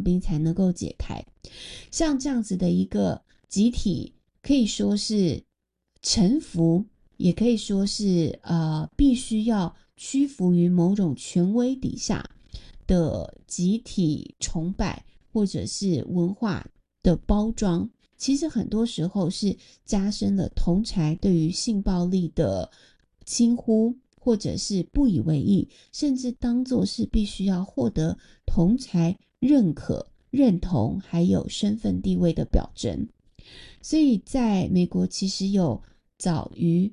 兵才能够解开。像这样子的一个集体，可以说是臣服，也可以说是必须要屈服于某种权威底下的集体崇拜，或者是文化的包装，其实很多时候是加深了同侪对于性暴力的轻忽，或者是不以为意，甚至当作是必须要获得同侪认可、认同还有身份地位的表征。所以在美国其实有早于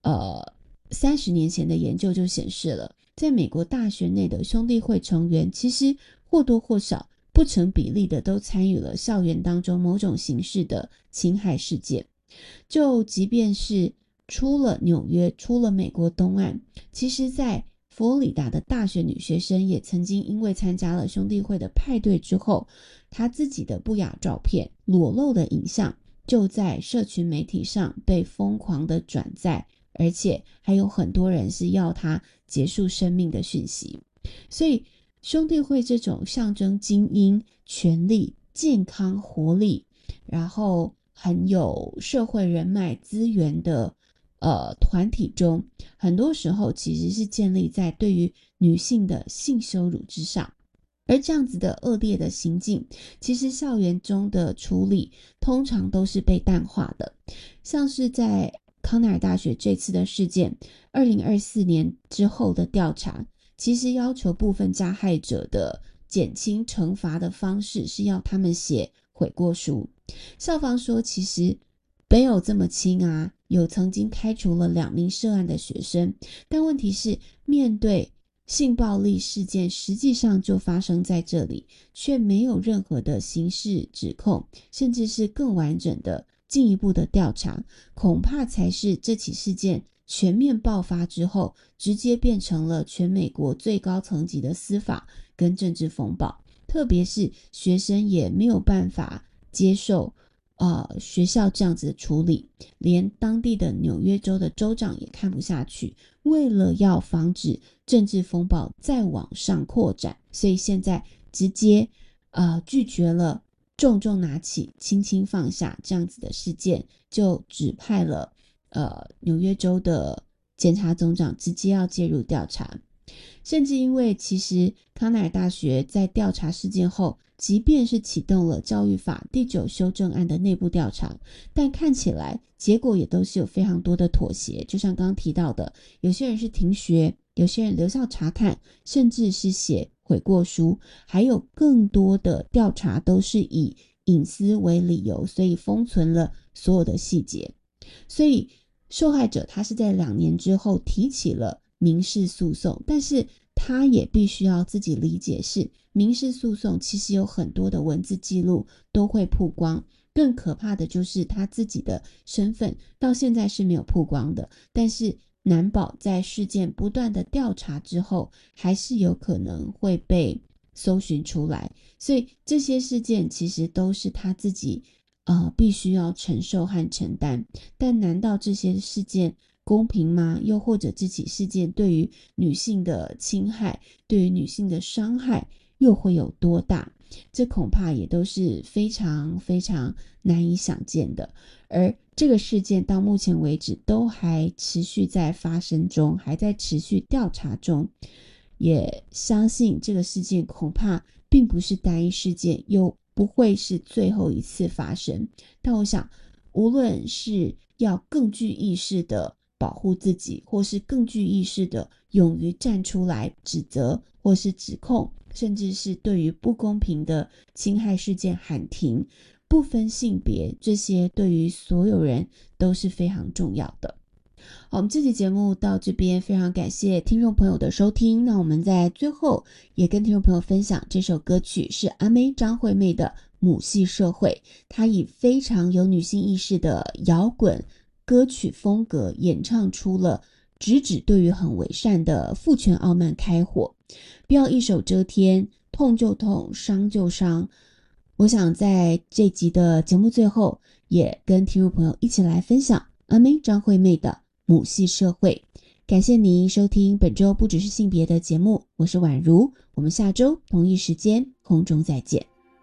30年前的研究就显示了，在美国大学内的兄弟会成员其实或多或少不成比例的都参与了校园当中某种形式的侵害事件。就即便是出了纽约，出了美国东岸，其实在佛罗里达的大学女学生也曾经因为参加了兄弟会的派对之后，她自己的不雅照片、裸露的影像就在社群媒体上被疯狂的转载，而且还有很多人是要她结束生命的讯息。所以兄弟会这种象征精英、权力、健康、活力，然后很有社会人脉资源的团体中，很多时候其实是建立在对于女性的性羞辱之上。而这样子的恶劣的行径，其实校园中的处理通常都是被淡化的。像是在康奈尔大学这次的事件，2024年之后的调查，其实要求部分加害者的减轻惩罚的方式是要他们写悔过书。校方说其实没有这么轻啊，有曾经开除了2名涉案的学生，但问题是面对性暴力事件实际上就发生在这里，却没有任何的刑事指控，甚至是更完整的进一步的调查，恐怕才是这起事件全面爆发之后直接变成了全美国最高层级的司法跟政治风暴。特别是学生也没有办法接受学校这样子的处理，连当地的纽约州的州长也看不下去，为了要防止政治风暴再往上扩展，所以现在直接拒绝了重重拿起轻轻放下这样子的事件，就指派了纽约州的检察总长直接要介入调查。甚至因为其实康奈尔大学在调查事件后，即便是启动了教育法第9修正案的内部调查，但看起来结果也都是有非常多的妥协。就像刚刚提到的，有些人是停学，有些人留校察看，甚至是写悔过书，还有更多的调查都是以隐私为理由，所以封存了所有的细节。所以受害者他是在2年之后提起了民事诉讼，但是他也必须要自己理解，是民事诉讼其实有很多的文字记录都会曝光，更可怕的就是他自己的身份到现在是没有曝光的，但是难保在事件不断的调查之后，还是有可能会被搜寻出来。所以这些事件其实都是他自己必须要承受和承担。但难道这些事件公平吗？又或者这起事件对于女性的侵害，对于女性的伤害又会有多大？这恐怕也都是非常非常难以想见的。而这个事件到目前为止都还持续在发生中，还在持续调查中，也相信这个事件恐怕并不是单一事件，又不会是最后一次发生。但我想无论是要更具意识的保护自己，或是更具意识的勇于站出来指责或是指控，甚至是对于不公平的侵害事件喊停，不分性别，这些对于所有人都是非常重要的。好，我们这期节目到这边，非常感谢听众朋友的收听。那我们在最后也跟听众朋友分享，这首歌曲是阿妹张惠妹的《母系社会》，她以非常有女性意识的摇滚歌曲风格演唱出了直指对于很伪善的父权傲慢开火，不要一手遮天，痛就痛，伤就伤。我想在这集的节目最后，也跟听众朋友一起来分享阿妹张惠妹的母系社会。感谢您收听本周不只是性别的节目，我是宛如，我们下周同一时间空中再见。